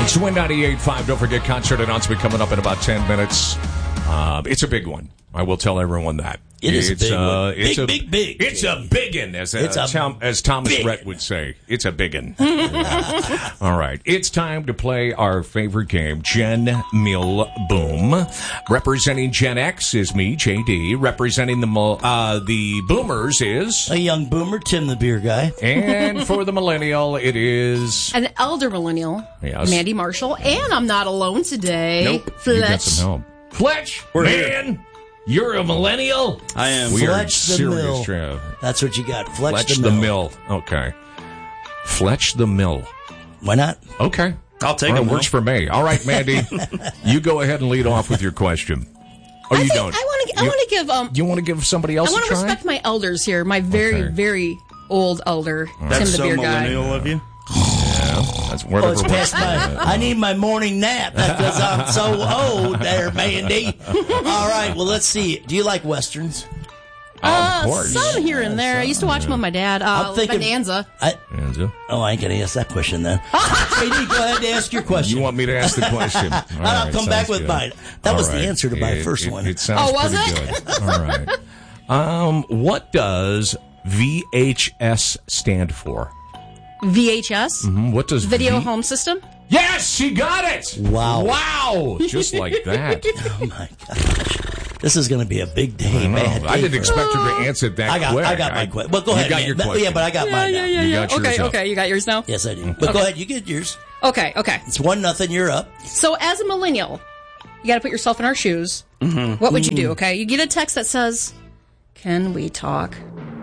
It's the Win 98.5. Don't forget, concert announcement coming up in about 10 minutes. It's a big one. I will tell everyone that. It is a big one. Big. It's a biggin, as Thomas Rhett would say. It's a biggin. All right. It's time to play our favorite game, Gen Mil Boom. Representing Gen X is me, JD. Representing the boomers is... a young boomer, Tim the beer guy. And for the millennial, it is... an elder millennial, yes. Mandy Marshall. And I'm not alone today. Nope. Fletch. You got some help. Fletch, We're man, here. You're a millennial? I am. We are Fletch the serious. Mill. That's what you got. Fletch the Mill. Okay. Fletch the Mill. Why not? Okay. I'll take All right, it. works for me. All right, Mandy, you go ahead and lead off with your question. Or you don't. I want to give You want to give somebody else I want a to try? respect my elders here. My very, Okay. very old elder, That's Tim the so beer guy. millennial of you. That's Oh, whatever. it's past my... I need my morning nap because I'm so old there, Mandy. All right, well, let's see. Do you like Westerns? Of course. Some here and there. I used to watch them with my dad. I'm thinking- Bonanza. I ain't going to ask that question then. JD, go ahead and ask your question. You want me to ask the question? All I'll right, come back sounds with good. mine. That All was right. the answer to my first one. It sounds Oh, was pretty it? good. All right. What does VHS stand for? VHS? What does Video home system? Yes, she got it. Wow. Wow. Just like that. Oh, my gosh. This is going to be a big day, man. I didn't expect her to answer it that quick. I got my question. Well, go ahead. You got man. your question. Yeah, but I got mine now. You got yours Okay, up. okay. You got yours now? Yes, I do. But go ahead. You get yours. Okay. It's 1-0. You're up. So as a millennial, you got to put yourself in our shoes. What would you do, okay? You get a text that says, "Can we talk?"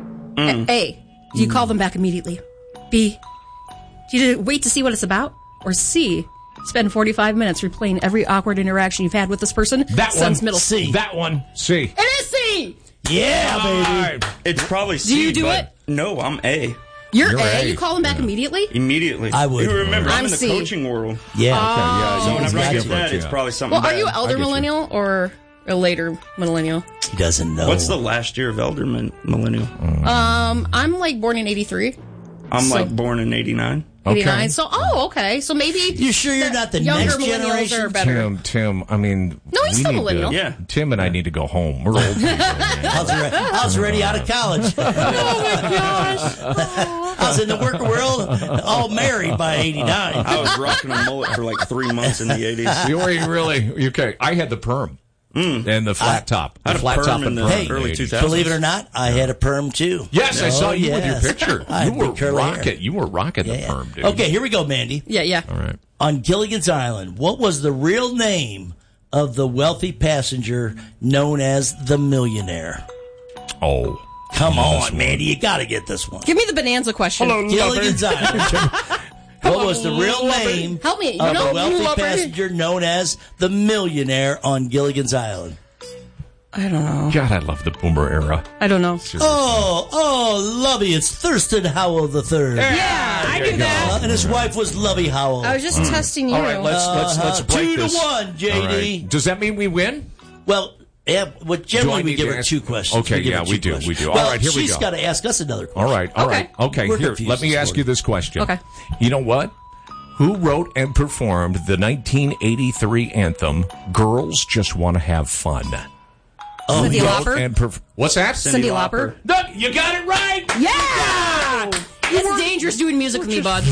A, do you call them back immediately? B, do you wait to see what it's about? Or C, spend 45 minutes replaying every awkward interaction you've had with this person? That Since one. middle C. That one. C. It is C! Yeah, baby. It's probably C. Do you do but it? No, I'm A. You're You're A. A. You call them back immediately? Immediately. I would. You remember, I'm I'm in the C. coaching world. Yeah. Yeah, So whenever I get got that, you. it's probably something Well, are bad. you elder get you. millennial or a later millennial? He doesn't know. What's the last year of elder millennial? I'm like born in 83. I'm So- like born in 89. 89. So, okay. So maybe You sure you're not the younger next millennials generation? are better. Tim, I mean... No, he's we still need millennial. to- Yeah. Tim and I need to go home. We're old people. man. I was already out of college. Oh my gosh. I was in the worker world, all married by 89. I was rocking a mullet for like 3 months in the 80s. You were really... Okay, I had the perm. And the flat top. I The had a flat perm top in and the perm Hey, early in the 2000s. Believe it or not, I had a perm too. Yes, I saw you with your yes. picture. I You had were big curly hair. rocking. You were rocking the Yeah. perm, dude. Okay, here we go, Mandy. Yeah. All right. On Gilligan's Island, what was the real name of the wealthy passenger known as the millionaire? Oh. Come on, Mandy, you got to get this one. Give me the Bonanza question. Gilligan's Island. What was the real name Help me. You of know, the wealthy lover. passenger known as the millionaire on Gilligan's Island? I don't know. God, I love the boomer era. I don't know. Oh, Lovey, it's Thurston Howell III. Yeah, I knew that. And his wife was Lovey Howell. I was just testing you. All right, let's break 2-1, this. JD. All right. Does that mean we win? Well, yeah, generally I we need give to her ask- 2 questions. Okay, give yeah, her we 2 do, questions. we do. All Well, right, here we she's go. got to ask us another question. All right. Okay, We're here, confused let me this ask morning. you this question. Okay. You know what? Who wrote and performed the 1983 anthem, Girls Just Want to Have Fun? Cyndi Who wrote Lauper? and what's that? Cyndi Lauper. Look, you got it right! Yeah! It's dangerous doing music with me, bud.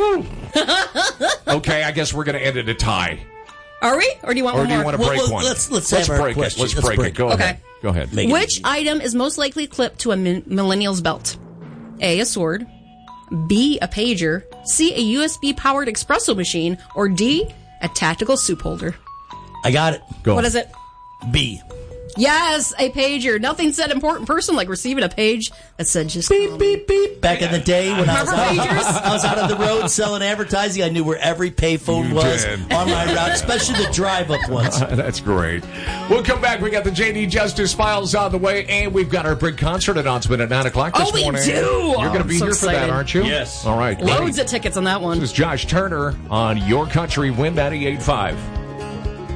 Okay, I guess we're going to end it a tie. Are we? Or do you want Or one do you more? want to break Well, one? let's have our break question. it. Let's Let's break break it. Go it. ahead. Okay. Go ahead. Make it Which easy. item is most likely clipped to a millennial's belt? A, a sword. B, a pager. C, a USB-powered espresso machine. Or D, a tactical soup holder. I got it. Go. What is it? B. Yes, a pager. Nothing said important person like receiving a page that said just Beep, beep, beep. Back in the day when I was, Remember out, pagers? I was out on the road selling advertising, I knew where every payphone You was did. on my route, especially the drive-up ones. That's great. We'll come back. We got the JD Justice Files on the way, and we've got our big concert announcement at 9 o'clock this Oh, we morning. do! You're going to I'm be so here for that, excited. aren't you? Yes. All right. loads of tickets on that one. This is Josh Turner on Your Country Win 98.5.